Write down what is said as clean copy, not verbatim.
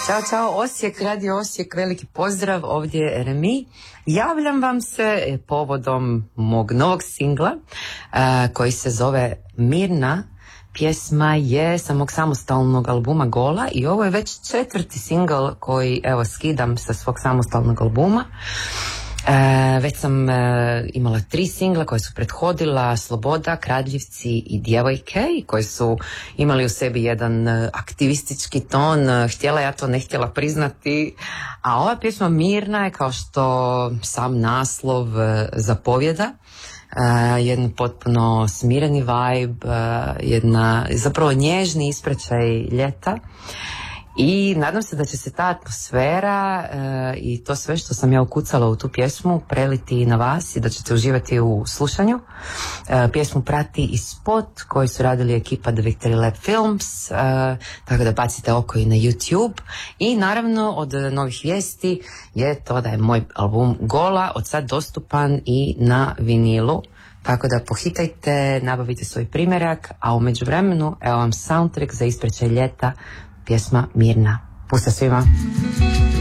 Ćao, čao, Osijek, Radio Osijek, veliki pozdrav, ovdje je Remi. Javljam vam se povodom mog novog singla koji se zove Mirna. Pjesma je sa mog samostalnog albuma Gola i ovo je već 4. singl koji evo skidam sa svog samostalnog albuma. Već sam imala 3 singla koje su prethodila Sloboda, Kradljivci i Djevojke i koji su imali u sebi jedan aktivistički ton, htjela ja to ne htjela priznati, a ova pjesma Mirna je kao što sam naslov zapovjeda, jedan potpuno smireni vibe, jedna zapravo nježni ispraćaj ljeta. I nadam se da će se ta atmosfera i to sve što sam ja ukucala u tu pjesmu preliti na vas i da ćete uživati u slušanju. Pjesmu prati i spot koji su radili ekipa The Victory Lab Films, tako da bacite oko i na YouTube. I naravno od novih vijesti je to da je moj album Gola od sad dostupan i na vinilu. Tako da pohitajte, nabavite svoj primjerak, a u međuvremenu evo vam soundtrack za ispraćaj ljeta, pjesma Mirna. Pusta svima.